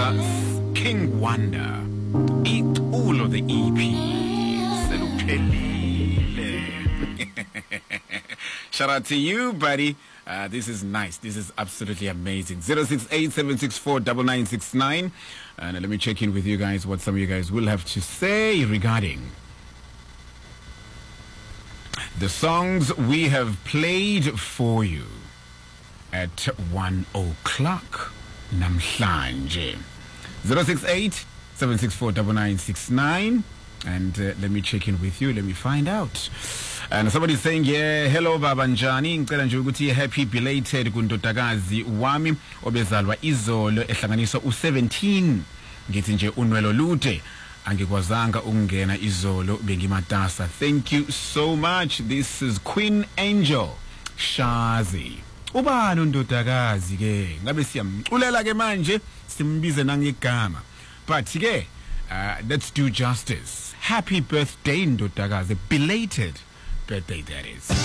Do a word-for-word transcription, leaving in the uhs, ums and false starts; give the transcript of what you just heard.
uh, King Wonder. Eat all of the E Ps. Shout out to you, buddy. Uh, this is nice. This is absolutely amazing. zero six eight seven six four nine nine six nine. And let me check in with you guys what some of you guys will have to say regarding the songs we have played for you at one o'clock namhlanje. zero six eight seven six four nine nine six nine. And uh, let me check in with you. Let me find out. And somebody's saying, yeah, hello Baba Njani. Ngicela nje ukuthi happy belated kundodakazi wami obezalwa izolo ehlanganisa u seventeen. Ngithi nje unwelo lude. Angikwazanga ukungena izolo bengimatasa. Thank you so much. This is Queen Angel Shazi. Ubani undodakazi ke? Ngabe siyamculela ke manje simbize nangegama. But ke uh, let's do justice. Happy birthday ndodakazi. Belated birthday that is.